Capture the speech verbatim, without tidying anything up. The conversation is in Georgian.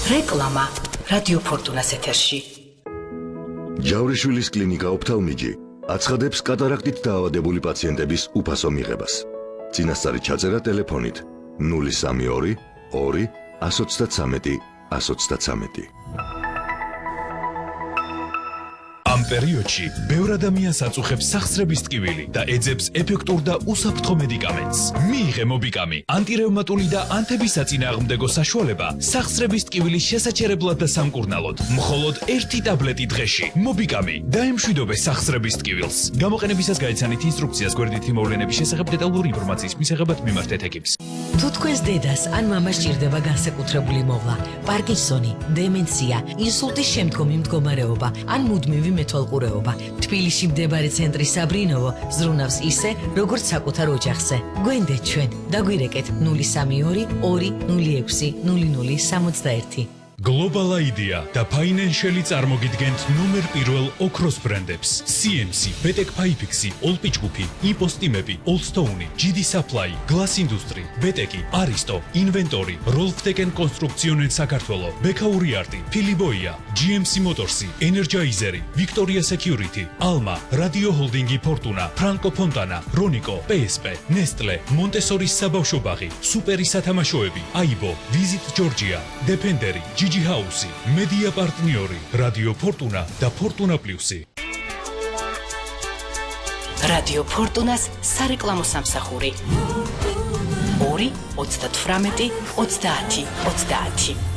რეკლამა რადიო ფორტუნას ეთერში. ჯავრიშვილის კლინიკა ოფთალმიჯი აცხადებს კატარაქტით დაავადებული პაციენტების უფასო მიღებას. წინასწარი ჩაწერა ტელეფონით ნული სამი ორი ორი ას ოცდათსამეტი ას ოცდათსამეტი. ამ პერიოდში ბევრ ადამიანს აწუხებს სახსრების ტკივილი და ეძებს ეფექტურ და უსაფრთხო მედიკამენტს. მიიღე მობიკამი, ანტირევმატული და ანთების საწინააღმდეგო საშუალება სახსრების ტკივილის შესაჩერებლად და სამკურნალოდ. მხოლოდ ერთი ტაბლეტი დღეში. მობიკამი დაემშვიდობე სახსრების ტკივილს. გამოყენებისას გაიცანით ინსტრუქციას გვერდითი მოვლენების შესახებ დეტალური ინფორმაციის მისაღებად მიმართეთ ექიპს. თუ თქვენს დედას ან მამას სჭირდება განსაკუთრებული მოვლა, პარკინსონი, დემენცია, ინსულტის შემდგომი მდგომარეობა ან მუდმივი მეთვალყურეობა, თბილისში მდებარე ცენტრი საბრინოვო ზრუნავს ისე, როგორც საკუთარ ოჯახზე. გვენდეთ ჩვენ, დაგვირეკეთ ნული სამი ორი ორი ნული ექვსი ნული ნული სამოცდაერთი. Global Idea და Financial წარმოგიდგენთ ნომერ პირველ ოქროს ბრენდებს. სი ემ სი, ბეტეკ ფაიფიქსი, ოლპიჩგუფი, იმპოსტიმები, ოლსტოუნი, ჯი დი Supply, Glass Industry, ბეტეკი, არისტო, ინვენტორი, როლფტეკენ კონსტრუქციონენ საქართველო, ბექაური არტი, ფილიბოია, ჯი ემ სი მოტორსი, ენერჯაიზერი, ვიქტორია სეკიურიტი, ალმა, რადიო ჰოლდინგი ფორტუნა, ფრანკო ფონტანა, რონიკო, პე ეს პე, ნესტლე, მონტესორის საბავშვო ბაღი, სუპერი სათამაშოები, აიბო, ვიზიტ ჯორჯია, დეფენდერი, ჯი ჰაუსი, მედია პარტნიორი, რადიო ფორტუნა და ფორტუნა პლუსი. რადიო ფორტუნას სარეკლამო სამსახური. ორი ოცდათვრამეტი ოცდაათი ოცდაათი.